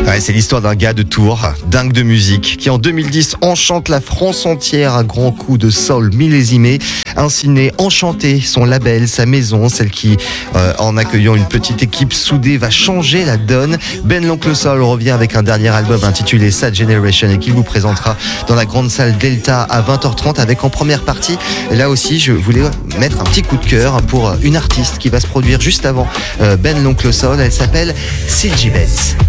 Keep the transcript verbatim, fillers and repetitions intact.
Ouais, c'est l'histoire d'un gars de Tours, dingue de musique, qui en deux mille dix enchante la France entière à grands coups de soul millésimé. Ainsi naît Enchanté, son label, sa maison, celle qui, euh, en accueillant une petite équipe soudée, va changer la donne. Ben l'Oncle Soul revient avec un dernier album intitulé Sad Generation et qu'il vous présentera dans la grande salle Delta à vingt heures trente avec en première partie, là aussi, je voulais mettre un petit coup de cœur pour une artiste qui va se produire juste avant Ben l'Oncle Soul. Elle s'appelle Silgy Betts.